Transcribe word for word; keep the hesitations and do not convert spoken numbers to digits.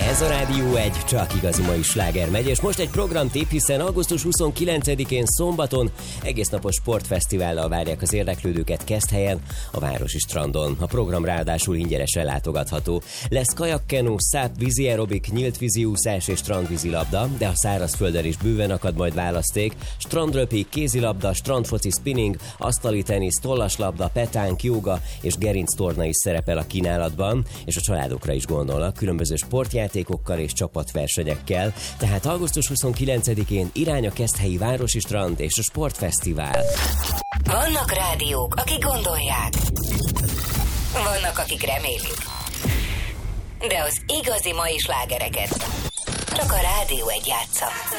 Ez a Rádió egy csak igazi mai sláger megy, és most egy programtipp, hiszen augusztus huszonkilencedikén szombaton egész napos sportfesztivállal várják az érdeklődőket Keszthelyen, a városi strandon. A program ráadásul ingyenesen látogatható. Lesz kajakkenu, száp, vízi aerobik, nyílt víziúszás és strandvízilabda, de a szárazföldön is bőven akad majd választék. Strandröpi, kézilabda, strandfoci, spinning, asztali tenisz, tollaslabda, petánk, jóga és gerinctorna is szerepel a kínálatban, és a családokra is gondolnak különböző sportjátékokkal és csapatversenyekkel. Tehát augusztus huszonkilencedikén irány a Keszthelyi Városi Strand és a Sportfesztivál. Vannak rádiók, akik gondolják. Vannak, akik remélik. De az igazi mai slágereket csak a Rádió egy játsza.